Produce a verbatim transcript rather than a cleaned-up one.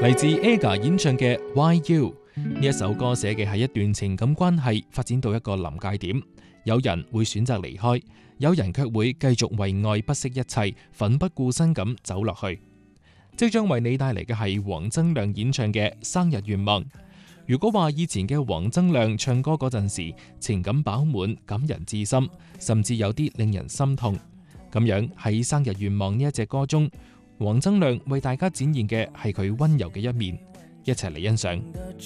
嚟自 Aga 演唱嘅 Why You 呢一首歌寫嘅係一段情感關係發展到一個臨界點，有人會選擇離開，有人卻會繼續為愛不惜一切，奮不顧身咁走落去。即將為你帶嚟嘅係黃增亮演唱嘅生日願望。如果話以前嘅黃增亮唱歌嗰陣時情感飽滿、感人至深，甚至有啲令人心痛，咁樣喺生日願望呢一隻歌中，黃增亮為大家展現嘅係佢溫柔嘅一面，一齊嚟欣賞。